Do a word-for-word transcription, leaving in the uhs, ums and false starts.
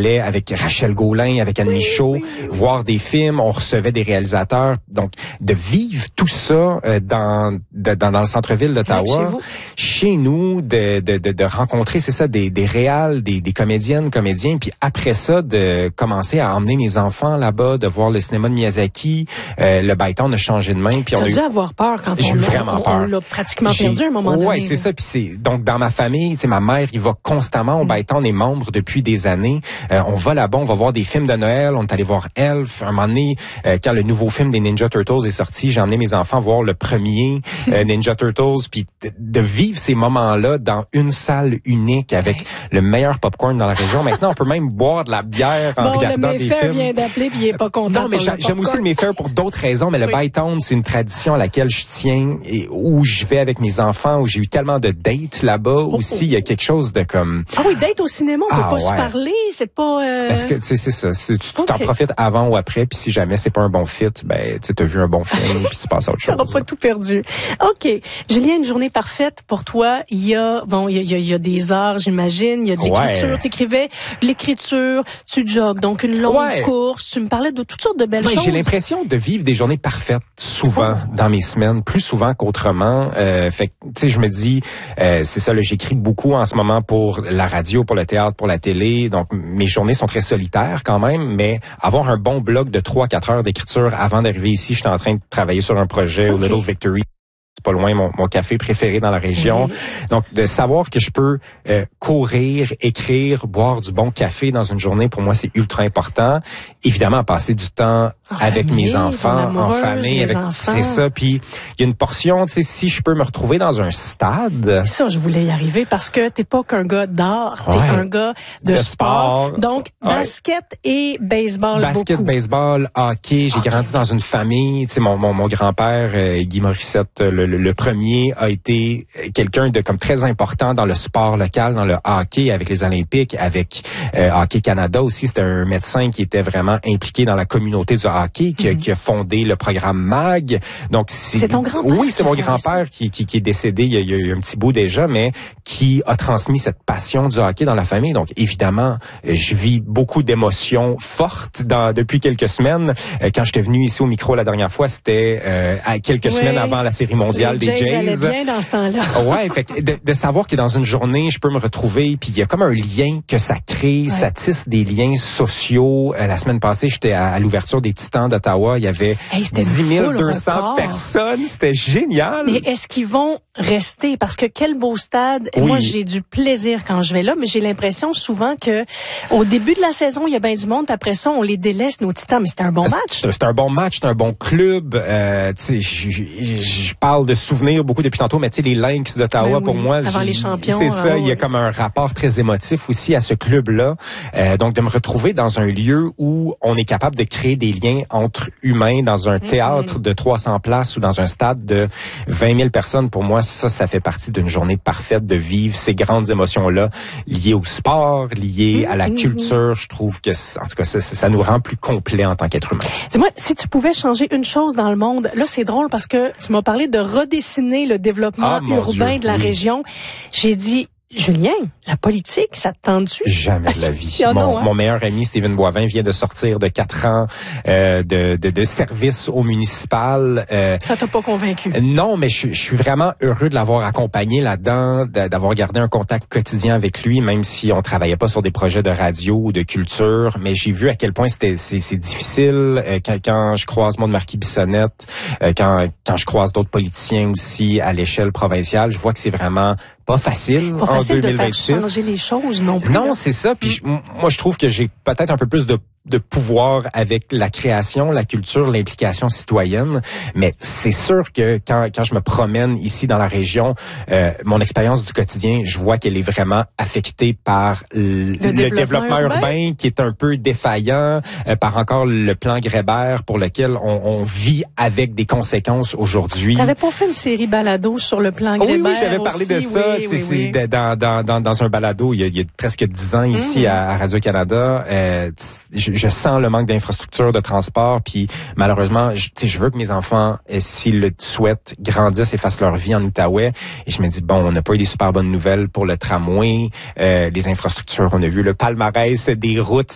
allait avec Rachel Gaulin, avec Anne oui, Michaud, oui, oui. voir des films, on recevait des réalisateurs. Donc, de vivre tout ça euh, dans, de, dans dans le centre-ville d'Ottawa, chez, vous. chez nous, de, de de de rencontrer, c'est ça, des des réals, des des comédiennes, comédiens, puis après ça, de commencer à emmener mes enfants là-bas, de voir le cinéma de Miyazaki. Euh, le Bytown a changé de main, puis on a dû eu avoir peur quand J'ai on, eu l'a, vraiment on, peur. on l'a pratiquement perdu à un moment donné. Ouais, c'est ça. Puis c'est donc dans ma famille, tu sais, ma mère, il va constamment au mm. Bytown, est membre depuis des années. Euh, on va là-bas, on va voir des films de Noël. On est allé voir Elf. Un moment donné, euh, quand le nouveau film des Ninja Turtles est sorti, j'ai emmené mes enfants voir le premier euh, Ninja Turtles, puis de, de vivre ces moments-là dans une salle unique avec okay. le meilleur popcorn dans la région. Maintenant, on peut même boire de la bière en bon, regardant le des films. vient d'appeler puis il est pas content. Non, mais j'a, j'aime aussi le Mayfair pour d'autres raisons, mais le oui. Bytown, c'est une tradition à laquelle je tiens et où je vais avec mes enfants, où j'ai eu tellement de dates là-bas oh, aussi. Oh. Il y a quelque chose de comme... Ah oui, date au cinéma, on ah, peut pas ouais. se parler, c'est pas... Euh... Parce que, tu sais, c'est ça. C'est, tu okay. t'en profites avant ou après, puis si jamais c'est pas un bon fit, ben, tu sais, t'as vu un bon film, puis tu passes à autre chose. T'auras pas tout perdu. OK. Julien, une journée parfaite pour toi. Il y a, bon, il y a, il y a des arts, j'imagine. Il y a de l'écriture. Ouais. T'écrivais l'écriture, tu jogues. Donc, une longue ouais. course. Tu me parlais de toutes sortes de belles ouais, choses. J'ai l'impression de vivre des journées parfaites souvent oh. dans mes semaines, plus souvent qu'autrement. Euh, fait que, tu sais, je me dis, euh, c'est ça, là, j'écris beaucoup en ce moment pour la radio, pour le théâtre, pour la télé. Donc, mes journées sont très solitaires quand même, mais avoir un bon bloc de trois à quatre heures d'écriture avant d'arriver ici, j'étais en train de travailler sur un projet okay. au Little Victory. C'est pas loin mon, mon café préféré dans la région. Mm-hmm. Donc, de savoir que je peux euh, courir, écrire, boire du bon café dans une journée, pour moi, c'est ultra important. Évidemment, passer du temps en avec famille, mes enfants, en famille, avec enfants. C'est ça. Puis, il y a une portion, tu sais, si je peux me retrouver dans un stade... Ça, je voulais y arriver parce que t'es pas qu'un gars d'art, t'es ouais. un gars de, de sport. sport. Donc, ouais. basket et baseball Basket, beaucoup. baseball, hockey. J'ai okay. grandi dans une famille. Tu sais, mon, mon, mon grand-père, euh, Guy Morissette, le Le, le premier a été quelqu'un de comme très important dans le sport local, dans le hockey avec les Olympiques, avec euh, Hockey Canada aussi. C'était un médecin qui était vraiment impliqué dans la communauté du hockey, qui, mm-hmm. qui a fondé le programme M A G. Donc c'est, c'est ton grand-père. Oui, c'est mon grand-père qui, qui, qui est décédé il y, a, il y a un petit bout déjà, mais qui a transmis cette passion du hockey dans la famille. Donc évidemment, je vis beaucoup d'émotions fortes dans, depuis quelques semaines. Quand j'étais venu ici au micro la dernière fois, c'était euh, à quelques oui. semaines avant la série mondiale. Les Jays allaient bien dans ce temps-là. Ouais, fait que de, de savoir que dans une journée, je peux me retrouver, puis il y a comme un lien que ça crée, ouais. ça tisse des liens sociaux. Euh, la semaine passée, j'étais à, à l'ouverture des Titans d'Ottawa, il y avait hey, dix mille deux cents personnes, c'était génial. Mais est-ce qu'ils vont rester? Parce que quel beau stade. Oui. Moi, j'ai du plaisir quand je vais là, mais j'ai l'impression souvent que au début de la saison, il y a bien du monde, puis après ça, on les délaisse, nos Titans, mais c'était un bon match. C'était un bon match, c'était un bon club. Euh, tu sais, je parle de souvenirs beaucoup depuis tantôt, mais tu sais, les Lynx d'Ottawa, ben oui, pour moi, avant les champions, c'est ça, hein, il y a comme un rapport très émotif aussi à ce club-là. Euh, donc, de me retrouver dans un lieu où on est capable de créer des liens entre humains, dans un théâtre mm-hmm. de trois cents places ou dans un stade de vingt mille personnes, pour moi, ça, ça fait partie d'une journée parfaite de vivre ces grandes émotions-là liées au sport, liées mm-hmm. à la culture. Je trouve que, en tout cas, ça, ça nous rend plus complets en tant qu'être humain. Dis-moi, si tu pouvais changer une chose dans le monde, là, c'est drôle parce que tu m'as parlé de redessiner le développement ah, urbain Dieu, de la oui. région. J'ai dit, Julien, la politique, ça te tente-tu? Jamais de la vie. mon, non, hein? mon meilleur ami, Steven Boivin, vient de sortir de quatre ans euh, de, de, de service au municipal. Euh, ça t'a pas convaincu? Non, mais je, je suis vraiment heureux de l'avoir accompagné là-dedans, de, d'avoir gardé un contact quotidien avec lui, même si on travaillait pas sur des projets de radio ou de culture. Mais j'ai vu à quel point c'était c'est, c'est difficile euh, quand, quand je croise Maud Marquis-Bissonnette, euh, quand, quand je croise d'autres politiciens aussi à l'échelle provinciale. Je vois que c'est vraiment pas facile. Pas facile de faire changer les choses non plus. Non, c'est ça. Puis mmh. je, moi, je trouve que j'ai peut-être un peu plus de de pouvoir avec la création, la culture, l'implication citoyenne. Mais c'est sûr que quand, quand je me promène ici dans la région, euh, mon expérience du quotidien, je vois qu'elle est vraiment affectée par le, le, le développement urbain. urbain qui est un peu défaillant, euh, par encore le plan Grébert pour lequel on, on vit avec des conséquences aujourd'hui. T'avais pas fait une série balado sur le plan Grébert? Oui, oui, j'avais parlé aussi, de ça. Oui, c'est, oui, c'est oui. Dans, dans, dans, dans un balado il y a, il y a presque dix ans ici mmh. à, à Radio-Canada. Euh, je, je sens le manque d'infrastructures, de transport, puis malheureusement, je, je veux que mes enfants, s'ils le souhaitent, grandissent et fassent leur vie en Outaouais. Et je me dis, bon, on n'a pas eu des super bonnes nouvelles pour le tramway, euh, les infrastructures, on a vu le palmarès des routes